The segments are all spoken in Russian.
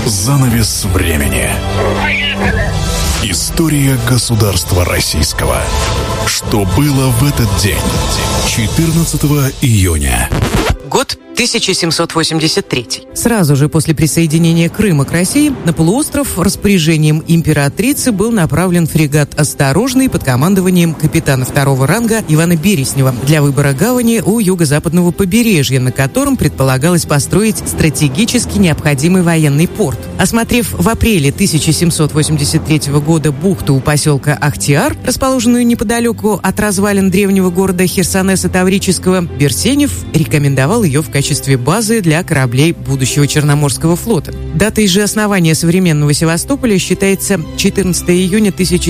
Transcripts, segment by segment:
Занавес времени. История государства российского. Что было в этот день? 14 июня. Год 1783. Сразу же после присоединения Крыма к России на полуостров распоряжением императрицы был направлен фрегат «Осторожный» под командованием капитана второго ранга Ивана Береснева для выбора гавани у юго-западного побережья, на котором предполагалось построить стратегически необходимый военный порт. Осмотрев в апреле 1783 года бухту у поселка Ахтиар, расположенную неподалеку от развалин древнего города Херсонеса Таврического, Берсенев рекомендовал ее в качестве базы для кораблей будущего Черноморского флота. Датой же основания современного Севастополя считается 14 июня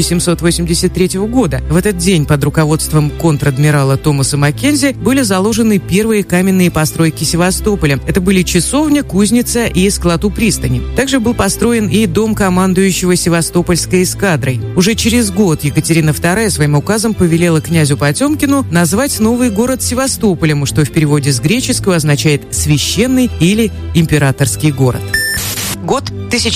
1783 года. В этот день под руководством контр-адмирала Томаса Маккензи были заложены первые каменные постройки Севастополя. Это были часовня, кузница и склад у пристани. Также был построен и дом командующего Севастопольской эскадрой. Уже через год Екатерина II своим указом повелела князю Потемкину назвать новый город Севастополем, что в переводе с греческого означает «священный» или «императорский город». Год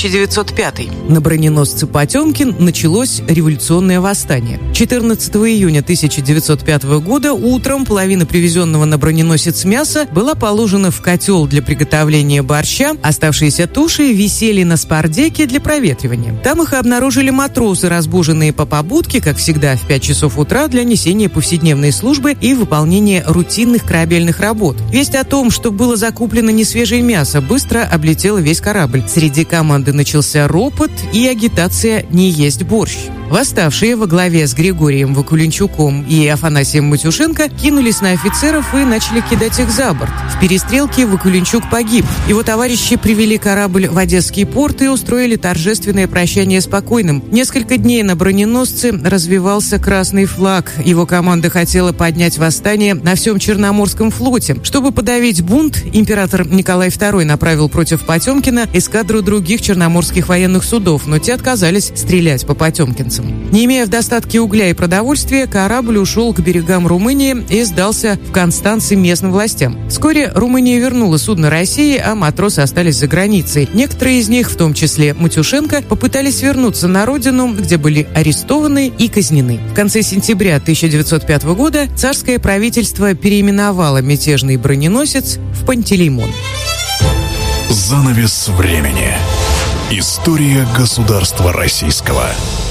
1905. На броненосце «Потемкин» началось революционное восстание. 14 июня 1905 года утром половина привезенного на броненосец мяса была положена в котел для приготовления борща, оставшиеся туши висели на спардеке для проветривания. Там их обнаружили матросы, разбуженные по побудке, как всегда, в 5 часов утра для несения повседневной службы и выполнения рутинных корабельных работ. Весть о том, что было закуплено несвежее мясо, быстро облетела весь корабль. Среди команды начался ропот и агитация «не есть борщ». Восставшие во главе с Григорием Вакуленчуком и Афанасием Матюшенко кинулись на офицеров и начали кидать их за борт. В перестрелке Вакуленчук погиб. Его товарищи привели корабль в Одесский порт и устроили торжественное прощание с покойным. Несколько дней на броненосце развивался красный флаг. Его команда хотела поднять восстание на всем Черноморском флоте. Чтобы подавить бунт, император Николай II направил против Потемкина эскадру других черноморских военных судов, но те отказались стрелять по потемкинцам. Не имея в достатке угля и продовольствия, корабль ушел к берегам Румынии и сдался в Констанце местным властям. Вскоре Румыния вернула судно России, а матросы остались за границей. Некоторые из них, в том числе Матюшенко, попытались вернуться на родину, где были арестованы и казнены. В конце сентября 1905 года царское правительство переименовало мятежный броненосец в Пантелеймон. Занавес времени. История государства российского.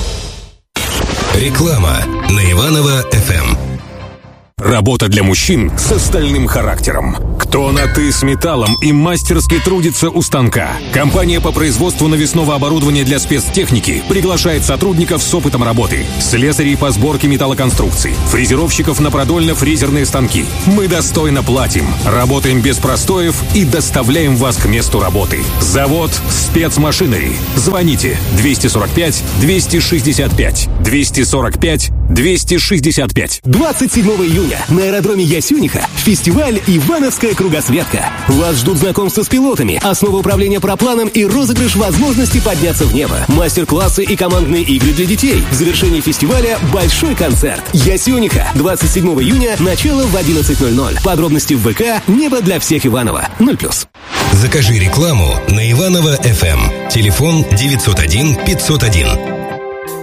Реклама на Иваново-ФМ. Работа для мужчин с стальным характером. Кто на «ты» с металлом и мастерски трудится у станка. Компания по производству навесного оборудования для спецтехники приглашает сотрудников с опытом работы. Слесарей по сборке металлоконструкций. Фрезеровщиков на продольно-фрезерные станки. Мы достойно платим. Работаем без простоев и доставляем вас к месту работы. Завод «Спецмашинери». Звоните 245 265 245 265. 27 июня на аэродроме Ясюниха фестиваль «Ивановская кругосветка». Вас ждут знакомства с пилотами, основа управления парапланом и розыгрыш возможности подняться в небо. Мастер-классы и командные игры для детей. В завершении фестиваля большой концерт. Ясюниха. 27 июня. Начало в 11:00. Подробности в ВК «Небо для всех Иваново». 0+. Закажи рекламу на Иваново-ФМ. Телефон 901 501.